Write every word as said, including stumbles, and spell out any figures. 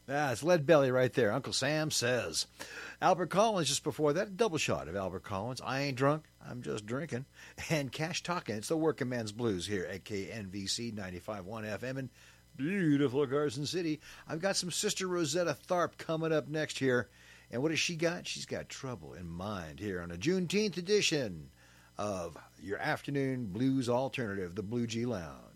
Ah, it's Lead Belly right there. Uncle Sam says. Albert Collins just before that, a double shot of Albert Collins. I ain't drunk, I'm just drinking. And Cash Talking. It's the Working Man's Blues here at K N V C ninety-five point one F M in beautiful Carson City. I've got some Sister Rosetta Tharpe coming up next here. And what has she got? She's got Trouble in Mind here on a Juneteenth edition of your afternoon blues alternative, the Blue G Lounge.